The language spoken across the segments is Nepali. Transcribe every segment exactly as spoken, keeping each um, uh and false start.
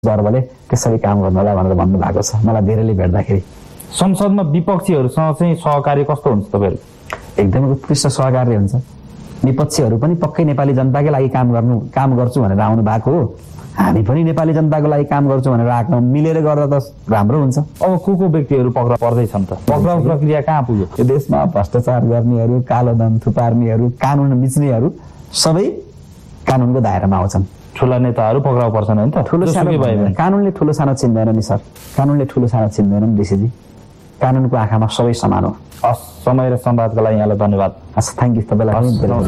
गर्वले त्यसरी काम गर्नु होला भनेर भन्नु भएको छ मलाई धेरैले भेट्दाखेरि। संसदमा विपक्षीहरूसँग चाहिँ सहकार्य कस्तो हुन्छ तपाईहरु? एकदमै उत्कृष्ट सहकार्य हुन्छ। विपक्षीहरू पनि पक्कै नेपाली जनताकै लागि काम गर्नु काम गर्छु भनेर आउनु भएको हो, हामी पनि नेपाली जनताको लागि काम गर्छु भनेर आएको, मिलेर गर्दा त राम्रो हुन्छ। अब को को व्यक्तिहरू पक्राउ पर्दैछन् त? पक्राउ प्रक्रिया कहाँ पुग्यो? यो देशमा भ्रष्टाचार गर्नेहरू, कालो धन थुपार्नेहरू, कानुन मिच्नेहरू सबै कानुनको दायरामा आउँछन्। ठुला नेताहरू पक्राउ पर्छन् हैन त? ठुलो सानो कानुनले ठुलो सानो चिन्दैन नि सर, कानुनले ठुलो सानो चिन्दैन नि ऋषिजी। कानुनको आँखामा सबै समान हो। हस्, समय र संवादका लागि यहाँलाई धन्यवाद। हस्, थ्याङ्क यू तपाईँलाई।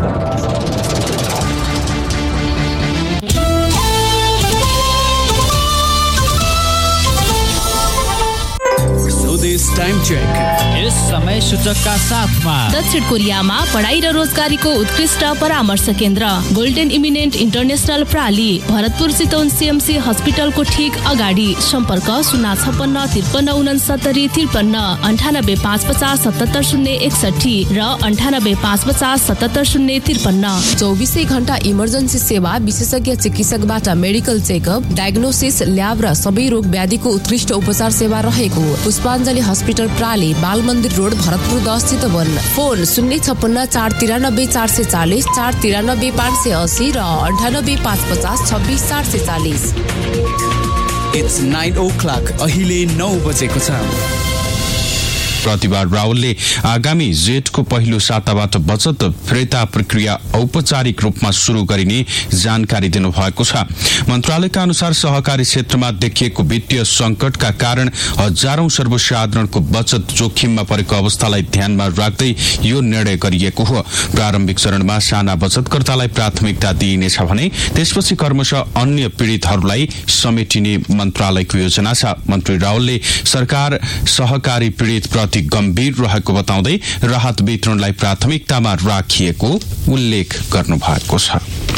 टाइम चेक यस समय सूचकका साथमा दक्षिण कोरियामा पढाइ र रोजगारीको उत्कृष्ट परामर्श केन्द्र golden eminent international प्राली, Bharatpur Chitwan CMC हस्पिटलको ठीक अगाडि। सम्पर्क शून्य छप्पन्न त्रिपन्न उनसत्तरी त्रिपन्न अन्ठानब्बे पाँच पचास सतहत्तर शून्य एकसठी र अन्ठानब्बे पाँच पचास सतहत्तर शून्य त्रिपन्न। चौबिसै घण्टा इमर्जेन्सी सेवा, विशेषज्ञ चिकित्सकबाट मेडिकल चेकअप, डायग्नोसिस, ल्याब र सबै रोग व्याधिको उत्कृष्ट उपचार सेवा रहेको पुष्पाञ्जली हस्पिटल प्राली, बाल मन्दिर रोड, भरतपुर दस चितवन। फोन शून्य छप्पन्न चार तिरानब्बे चार सय चालिस, चार तिरानब्बे पाँच सय अस्सी र अन्ठानब्बे पाँच पचास छब्बिस चार सय चालिस। इट्स नाइन ओ क्लक, अहिले नौ बजेको छ। प्रतिभा रावलले आगामी जेठको पहिलो साताबाट बचत फिर्ता प्रक्रिया औपचारिक रूपमा शुरू गरिने जानकारी दिनुभएको छ। मन्त्रालयका अनुसार सहकारी क्षेत्रमा देखिएको वित्तीय संकटका कारण हजारौं सर्वसाधारणको बचत जोखिममा परेको अवस्थालाई ध्यानमा राख्दै यो निर्णय गरिएको हो। प्रारम्भिक चरणमा साना बचतकर्तालाई प्राथमिकता दिइनेछ भने त्यसपछि क्रमशः अन्य पीड़ितहरूलाई समेटिने मन्त्रालयको योजना छ। मन्त्री रावलले सरकार सहकारी पीड़ित गम्भीर रहेको बताउँदै राहत वितरणलाई प्राथमिकतामा राखिएको उल्लेख गर्नु भएको छ।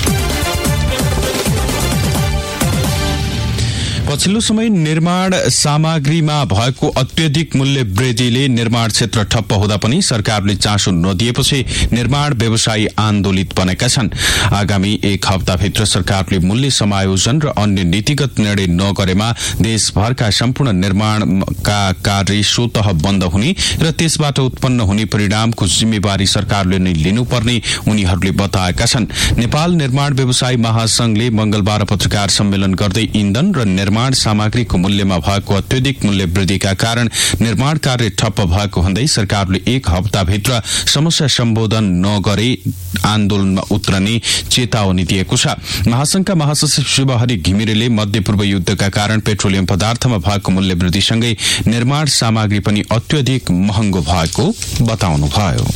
पछिल्लो समय निर्माण सामग्रीमा भएको अत्यधिक मूल्य वृद्धिले निर्माण क्षेत्र ठप्प हुँदा पनि सरकारले चासो नदिएपछि निर्माण व्यवसायी आन्दोलित बनेका छन्। आगामी एक हप्ताभित्र सरकारले मूल्य समायोजन र अन्य नीतिगत निर्णय नगरेमा देशभरका सम्पूर्ण निर्माणका कार्य स्वतः बन्द हुने र त्यसबाट उत्पन्न हुने परिणामको जिम्मेवारी सरकारले नै लिनुपर्ने उनीहरूले बताएका छन्। नेपाल निर्माण व्यवसायी महासंघले मंगलबार पत्रकार सम्मेलन गर्दै इन्धन र निर्माण सामग्रीको मूल्यमा भएको अत्यधिक मूल्य वृद्धिका कारण निर्माण कार्य ठप्प भएको भन्दै सरकारले एक हप्ताभित्र समस्या सम्बोधन नगरे आन्दोलनमा उत्रने चेतावनी दिएको छ। महासंघका महासचिव शिवहरि घिमिरेले मध्यपूर्व युद्धका कारण पेट्रोलियम पदार्थमा भएको मूल्य वृद्धिसँगै निर्माण सामग्री पनि अत्यधिक महँगो भएको बताउनुभयो।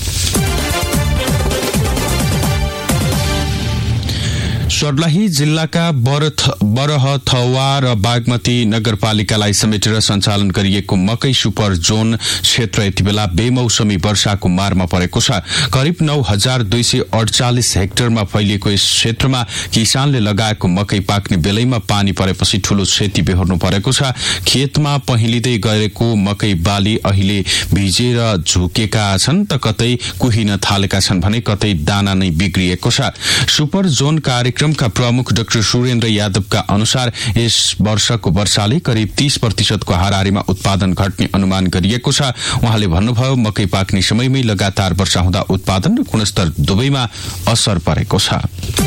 सर्लाही जिल्लाका बरहथवा र बागमती नगरपालिकालाई समेटेर सञ्चालन गरिएको मकै सुपर जोन क्षेत्र यति बेला बेमौसमी वर्षाको मारमा परेको छ। करिब नौ हजार दुई सय अडचालिस हेक्टरमा फैलिएको यस क्षेत्रमा किसानले लगाएको मकै पाक्ने बेलैमा पानी परेपछि ठूलो क्षति बेहोर्नु परेको छ। खेतमा पहिलिँदै गएको मकै बाली अहिले भिजेर झुकेका छन् त कतै कुहिन थालेका छन् भने कतै दाना नै बिग्रिएको छ। सुपर जोन कार्यक्रम का प्रमुख डाक्टर सुरेन्द्र यादवका अनुसार यस वर्षको वर्षाले करिब तीस प्रतिशतको हाराहारीमा उत्पादन घट्ने अनुमान गरिएको छ। उहाँले भन्नुभयो मकै पाक्ने समयमै लगातार वर्षा हुँदा उत्पादन र गुणस्तर दुवैमा असर परेको छ।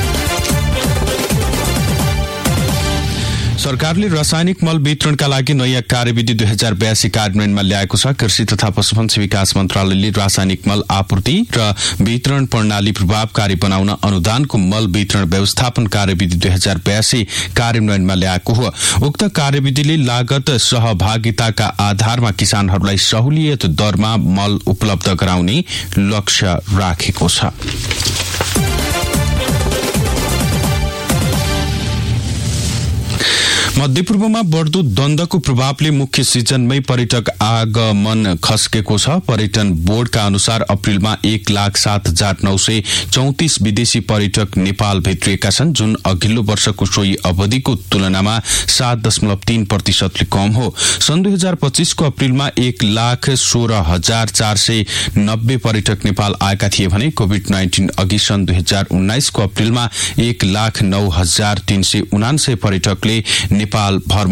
सरकारले रासायनिक मल वितरणका लागि नयाँ कार्यविधि दुई हजार बयासी कार्यान्वयनमा ल्याएको छ। कृषि तथा पशुपन्छी विकास मन्त्रालयले रासायनिक मल आपूर्ति र वितरण प्रणाली प्रभावकारी बनाउन अनुदानको मल वितरण व्यवस्थापन कार्यविधि दुई हजार बयासी कार्यान्वयनमा ल्याएको हो। उक्त कार्यविधिले लागत सहभागिताका आधारमा किसानहरूलाई सहुलियत दरमा मल उपलब्ध गराउने लक्ष्य राखेको छ। मध्यपूर्वमा बढ्दो द्वन्द्वको प्रभावले मुख्य सिजनमै पर्यटक आगमन खस्केको छ। पर्यटन बोर्डका अनुसार अप्रेलमा एक लाख सात हजार नौ सय चौतिस विदेशी पर्यटक नेपाल भित्रिएका छन्, जुन अघिल्लो वर्षको सोही अवधिको तुलनामा सात दशमलव तीन प्रतिशतले कम हो। सन् दुई हजार पच्चीसको अप्रेलमा एक लाख सोह्र हजार चार सय नब्बे पर्यटक नेपाल आएका थिए भने कोविड नाइन्टीन अघि सन् दुई हजार उन्नाइसको अप्रेलमा एक लाख नौ हजार तीन सय उनान्सय पर्यटकले नेपाल भर